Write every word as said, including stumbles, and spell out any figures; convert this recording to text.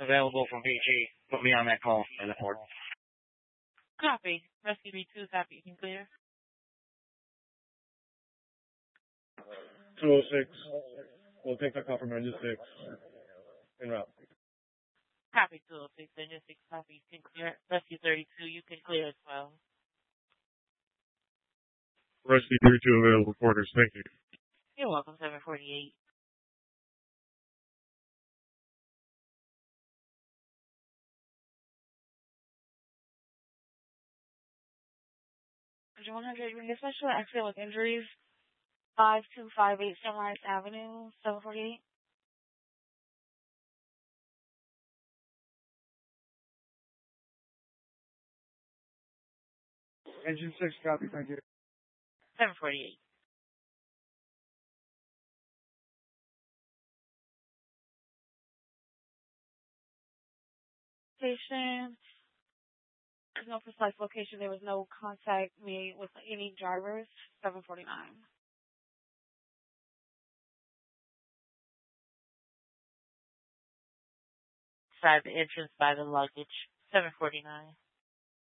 available from B G. Put me on that call for the port. Copy. Rescue B two, copy. You can clear. two oh six. We'll take that call from engine six. En route. Copy two oh six. Engine six, copy. You can clear. Rescue thirty-two, you can clear as well. Rescue thirty-two available quarters. Thank you. You're welcome, seven forty-eight. one hundred, you're in special accident with injuries. five two five eight Sunrise Avenue, seven forty-eight. Engine six, copy. Thank you. seven forty-eight. Station. There's no precise location. There was no contact made with any drivers. seven forty-nine. Side the entrance by the luggage. seven forty-nine.